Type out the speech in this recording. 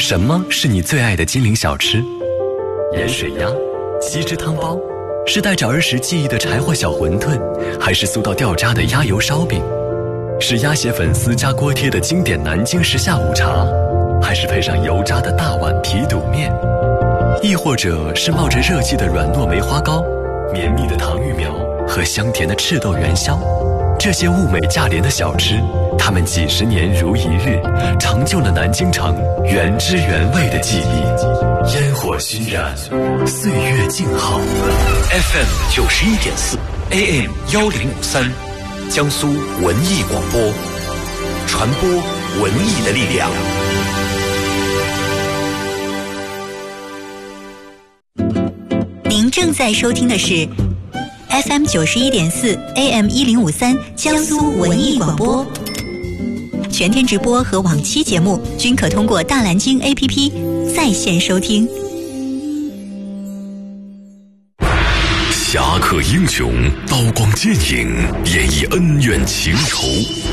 什么是你最爱的金陵小吃？盐水鸭、鸡汁汤包，是带着儿时记忆的柴火小馄饨，还是酥到掉渣的鸭油烧饼？是鸭血粉丝加锅贴的经典南京式下午茶，还是配上油炸的大碗皮肚面？亦或者是冒着热气的软糯梅花糕、绵密的糖芋苗和香甜的赤豆元宵？这些物美价廉的小吃，它们几十年如一日，成就了南京城原汁原味的记忆。烟火熏染，岁月静好。 FM 91.4 AM 1053，江苏文艺广播，传播文艺的力量。 您正在收听的是 FM 91.4 AM 1053江苏文艺广播，全天直播和往期节目均可通过大蓝鲸 APP 在线收听。 侠客英雄，刀光剑影，演绎恩怨情仇。